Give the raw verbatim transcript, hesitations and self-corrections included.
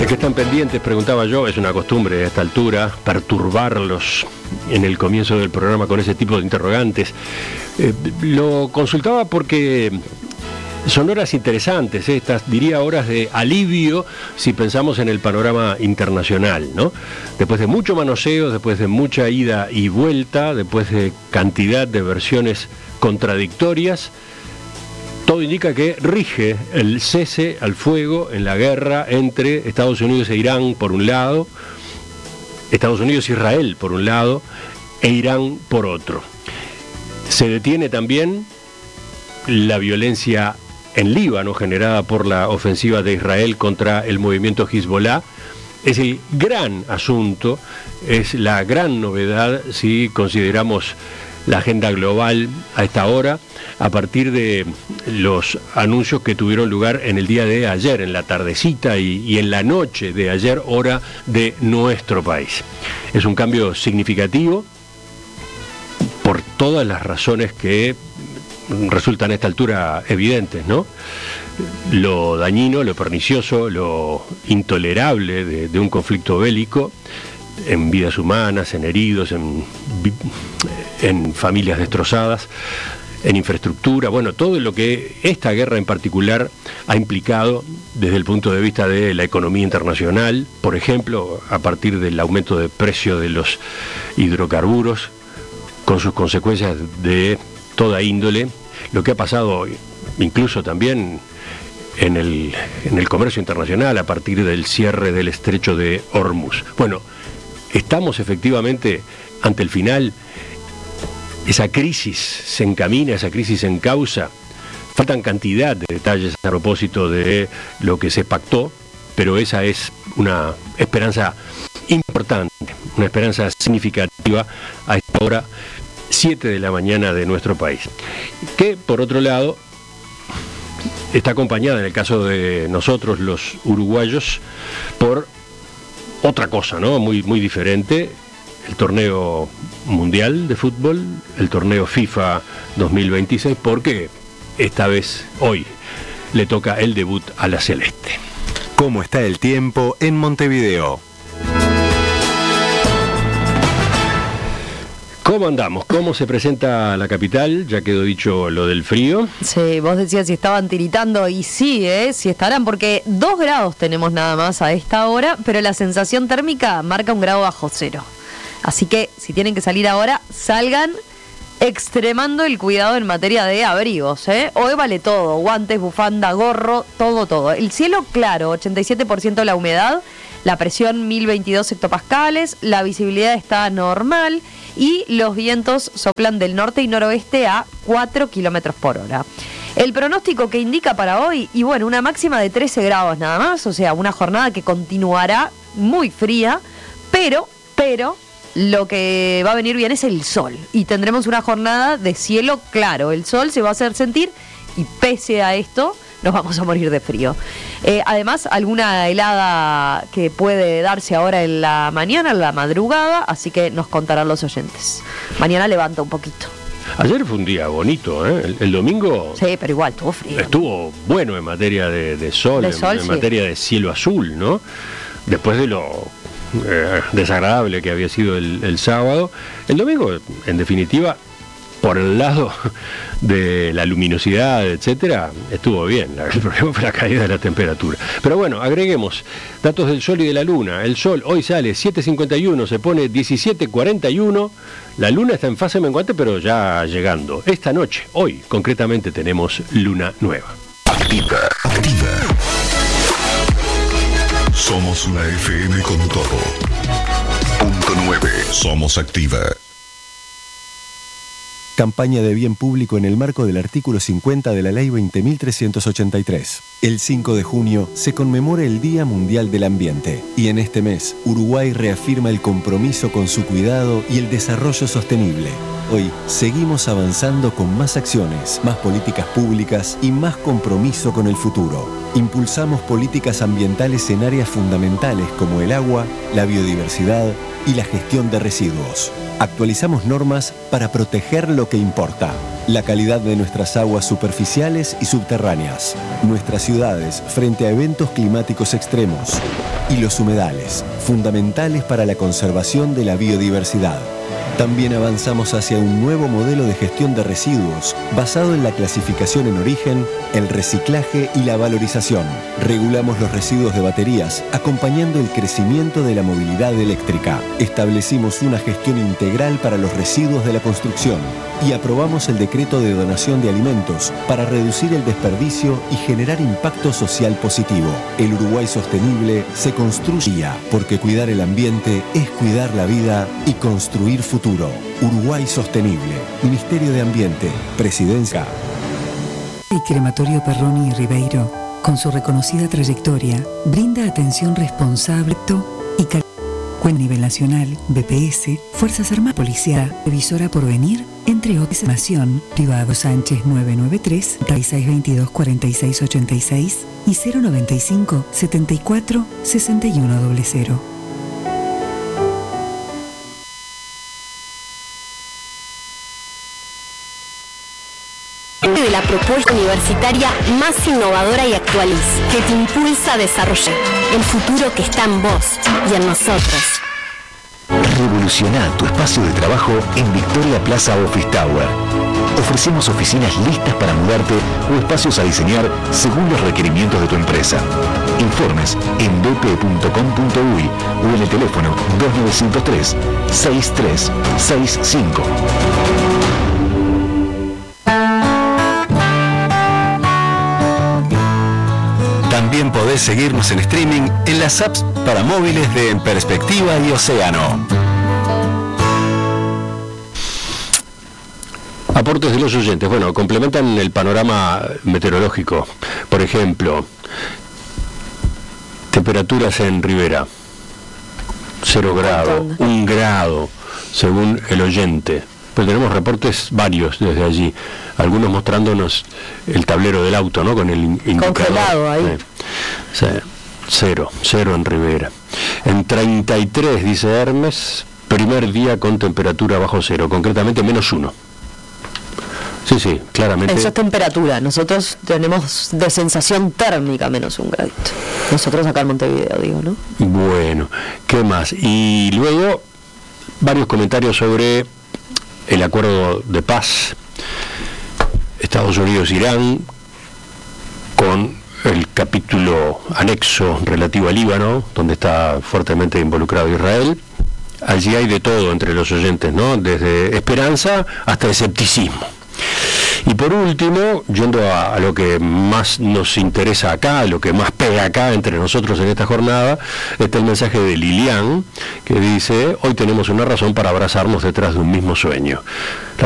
qué están pendientes? Preguntaba yo. Es una costumbre a esta altura perturbarlos en el comienzo del programa con ese tipo de interrogantes. Eh, lo consultaba porque son horas interesantes, ¿eh? Estas, diría, horas de alivio si pensamos en el panorama internacional, ¿no? Después de mucho manoseo, después de mucha ida y vuelta, después de cantidad de versiones contradictorias, todo indica que rige el cese al fuego en la guerra entre Estados Unidos e Irán por un lado, Estados Unidos e Israel por un lado, e Irán por otro. Se detiene también la violencia en Líbano generada por la ofensiva de Israel contra el movimiento Hezbollah. Es el gran asunto, es la gran novedad si consideramos la agenda global a esta hora, a partir de los anuncios que tuvieron lugar en el día de ayer, en la tardecita y, y en la noche de ayer, hora de nuestro país. Es un cambio significativo por todas las razones que resultan a esta altura evidentes, ¿no? Lo dañino, lo pernicioso, lo intolerable de, de un conflicto bélico, en vidas humanas, en heridos, en, en familias destrozadas, en infraestructura, bueno, todo lo que esta guerra en particular ha implicado desde el punto de vista de la economía internacional, por ejemplo, a partir del aumento de precio de los hidrocarburos, con sus consecuencias de toda índole, lo que ha pasado incluso también en el, en el comercio internacional a partir del cierre del estrecho de Hormuz. Bueno, estamos efectivamente ante el final. Esa crisis se encamina, esa crisis se encausa. Faltan cantidad de detalles a propósito de lo que se pactó, pero esa es una esperanza importante, una esperanza significativa a esta hora, siete de la mañana de nuestro país, que por otro lado está acompañada en el caso de nosotros los uruguayos por otra cosa, ¿no? Muy, muy diferente. El torneo mundial de fútbol, el torneo FIFA dos mil veintiséis, porque esta vez, hoy, le toca el debut a la Celeste. ¿Cómo está el tiempo en Montevideo? ¿Cómo andamos? ¿Cómo se presenta la capital? Ya quedó dicho lo del frío. Sí, vos decías si estaban tiritando, y sí, ¿eh? Sí estarán, porque dos grados tenemos nada más a esta hora, pero la sensación térmica marca un grado bajo cero. Así que si tienen que salir ahora, salgan extremando el cuidado en materia de abrigos, ¿eh? Hoy vale todo, guantes, bufanda, gorro, todo, todo. El cielo claro, ochenta y siete por ciento la humedad, la presión mil veintidós hectopascales, la visibilidad está normal y los vientos soplan del norte y noroeste a cuatro kilómetros por hora. El pronóstico que indica para hoy, y bueno, una máxima de trece grados nada más, o sea, una jornada que continuará muy fría, pero, pero... lo que va a venir bien es el sol y tendremos una jornada de cielo claro. El sol se va a hacer sentir y pese a esto nos vamos a morir de frío. Eh, además, alguna helada que puede darse ahora en la mañana, en la madrugada, así que nos contarán los oyentes. Mañana levanta un poquito. Ayer fue un día bonito, ¿eh? El, el domingo... Sí, pero igual, estuvo frío. Estuvo bueno en materia de, de sol, de en, sol en sí. materia de cielo azul, ¿no? Después de lo... Eh, desagradable que había sido el, el sábado. El domingo, en definitiva, por el lado de la luminosidad, etcétera, estuvo bien. El problema fue la caída de la temperatura. Pero bueno, agreguemos datos del sol y de la luna. El sol hoy sale siete cincuenta y uno, se pone diecisiete cuarenta y uno. La luna está en fase menguante, pero ya llegando. Esta noche, hoy concretamente, tenemos luna nueva. Activa, activa. Somos una F M con todo. Punto nueve. Somos Activa. Campaña de bien público en el marco del artículo cincuenta de la Ley veinte mil trescientos ochenta y tres. El cinco de junio se conmemora el Día Mundial del Ambiente y en este mes Uruguay reafirma el compromiso con su cuidado y el desarrollo sostenible. Hoy seguimos avanzando con más acciones, más políticas públicas y más compromiso con el futuro. Impulsamos políticas ambientales en áreas fundamentales como el agua, la biodiversidad y la gestión de residuos. Actualizamos normas para proteger lo que importa: la calidad de nuestras aguas superficiales y subterráneas, nuestras ciudades frente a eventos climáticos extremos, y los humedales, fundamentales para la conservación de la biodiversidad. También avanzamos hacia un nuevo modelo de gestión de residuos basado en la clasificación en origen, el reciclaje y la valorización. Regulamos los residuos de baterías, acompañando el crecimiento de la movilidad eléctrica. Establecimos una gestión integral para los residuos de la construcción y aprobamos el decreto de donación de alimentos para reducir el desperdicio y generar impacto social positivo. El Uruguay sostenible se construía porque cuidar el ambiente es cuidar la vida y construir futuro. Uruguay Sostenible, Ministerio de Ambiente, Presidencia. El Crematorio Perroni y Ribeiro, con su reconocida trayectoria, brinda atención responsable y calidad. A nivel nacional, B P S, Fuerzas Armadas, Policía, Revisora Porvenir, entre otras. Información, Privado Sánchez nueve nueve tres, seis seis dos dos, cuatro seis ocho seis y cero noventa y cinco, setenta y cuatro, sesenta y uno cero cero. De la propuesta universitaria más innovadora y actualiz, que te impulsa a desarrollar el futuro que está en vos y en nosotros. Revoluciona tu espacio de trabajo en Victoria Plaza Office Tower. Ofrecemos oficinas listas para mudarte o espacios a diseñar según los requerimientos de tu empresa. Informes en b p punto com punto u y o en el teléfono dos nueve cero tres, seis tres seis cinco. También podés seguirnos en streaming en las apps para móviles de En Perspectiva y Océano. Aportes de los oyentes. Bueno, complementan el panorama meteorológico. Por ejemplo, temperaturas en Rivera, cero grado, un grado, según el oyente. Pero tenemos reportes varios desde allí, algunos mostrándonos el tablero del auto, ¿no? Con el indicador. Congelado ahí. Eh, sí, cero, cero en Rivera. En treinta y tres, dice Hermes, primer día con temperatura bajo cero, concretamente menos uno. Sí, sí, claramente. Eso es temperatura. Nosotros tenemos de sensación térmica menos un gradito. Nosotros acá en Montevideo, digo, ¿no? Bueno, ¿qué más? Y luego, varios comentarios sobre el acuerdo de paz Estados Unidos-Irán, con el capítulo anexo relativo al Líbano, donde está fuertemente involucrado Israel. Allí hay de todo entre los oyentes, ¿no? Desde esperanza hasta escepticismo. Y por último, yendo a, a lo que más nos interesa acá, lo que más pega acá entre nosotros en esta jornada, está el mensaje de Lilian, que dice: hoy tenemos una razón para abrazarnos detrás de un mismo sueño.